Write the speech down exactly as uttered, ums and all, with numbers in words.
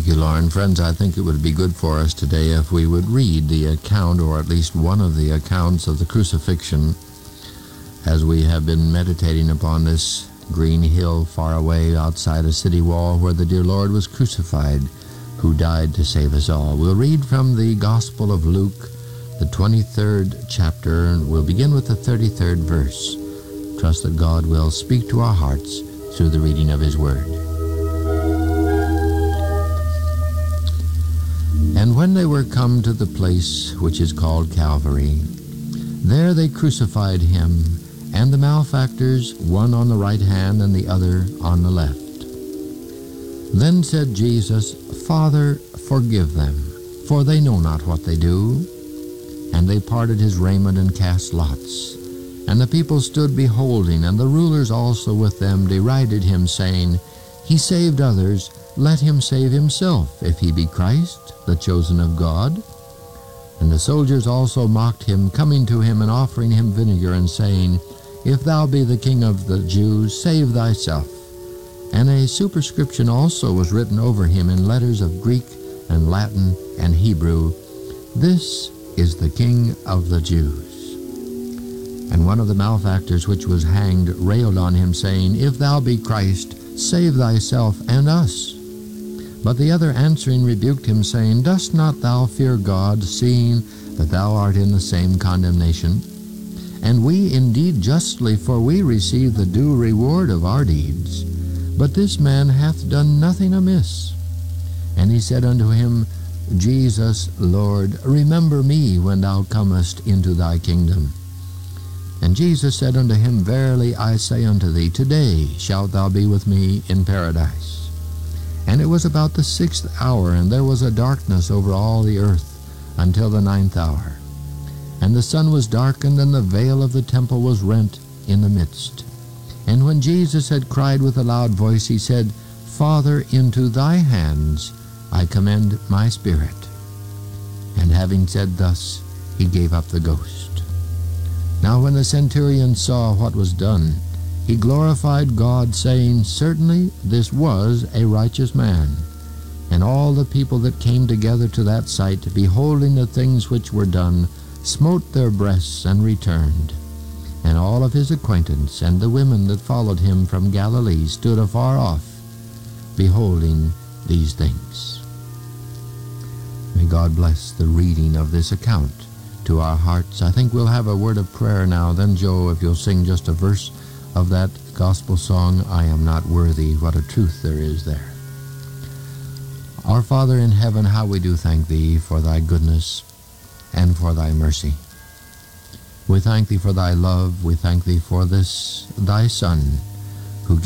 Thank you, Lauren. Friends, I think it would be good for us today if we would read the account, or at least one of the accounts of the crucifixion, as we have been meditating upon this green hill far away outside a city wall where the dear Lord was crucified, who died to save us all. We'll read from the Gospel of Luke, the twenty-third chapter, and we'll begin with the thirty-third verse. Trust that God will speak to our hearts through the reading of His Word. And when they were come to the place which is called Calvary, there they crucified him, and the malefactors, one on the right hand and the other on the left. Then said Jesus, Father, forgive them, for they know not what they do. And they parted his raiment and cast lots. And the people stood beholding, and the rulers also with them derided him, saying, He saved others, let him save himself, if he be Christ, the chosen of God. And the soldiers also mocked him, coming to him and offering him vinegar, and saying, If thou be the King of the Jews, save thyself. And a superscription also was written over him in letters of Greek and Latin and Hebrew, This is the King of the Jews. And one of the malefactors which was hanged railed on him, saying, If thou be Christ, save thyself and us. But the other answering rebuked him, saying, Dost not thou fear God, seeing that thou art in the same condemnation? And we indeed justly, for we receive the due reward of our deeds. But this man hath done nothing amiss. And he said unto him, Jesus, Lord, remember me when thou comest into thy kingdom. And Jesus said unto him, Verily I say unto thee, today shalt thou be with me in paradise. And it was about the sixth hour, and there was a darkness over all the earth until the ninth hour. And the sun was darkened, and the veil of the temple was rent in the midst. And when Jesus had cried with a loud voice, he said, Father, into thy hands I commend my spirit. And having said thus, he gave up the ghost. Now when the centurion saw what was done, he glorified God, saying, Certainly this was a righteous man. And all the people that came together to that sight, beholding the things which were done, smote their breasts and returned. And all of his acquaintance and the women that followed him from Galilee stood afar off, beholding these things. May God bless the reading of this account to our hearts. I think we'll have a word of prayer now. Then, Joe, if you'll sing just a verse of that gospel song, I am not worthy. What a truth there is there. Our Father in heaven, how we do thank Thee for Thy goodness and for Thy mercy. We thank Thee for Thy love. We thank Thee for this, Thy Son,